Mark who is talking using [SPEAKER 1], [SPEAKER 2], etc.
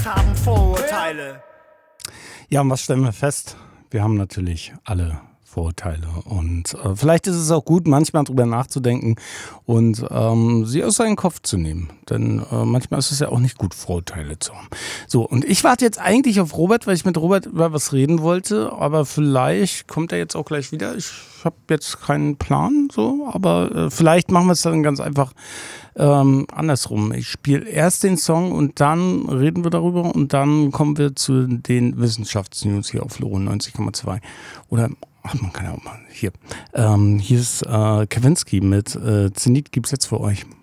[SPEAKER 1] Angst haben Vorurteile.
[SPEAKER 2] Ja, und was stellen wir fest? Wir haben natürlich alle Vorurteile und vielleicht ist es auch gut, manchmal drüber nachzudenken und sie aus seinem Kopf zu nehmen, denn manchmal ist es ja auch nicht gut, Vorurteile zu haben. So, und ich warte jetzt eigentlich auf Robert, weil ich mit Robert über was reden wollte, aber vielleicht kommt er jetzt auch gleich wieder. Ich habe jetzt keinen Plan, so, aber vielleicht machen wir es dann ganz einfach andersrum. Ich spiele erst den Song und dann reden wir darüber und dann kommen wir zu den Wissenschaftsnews hier auf Loro 90,2 oder ach, man kann ja auch mal hier. Hier ist Kavinsky mit Zenit gibt's jetzt für euch.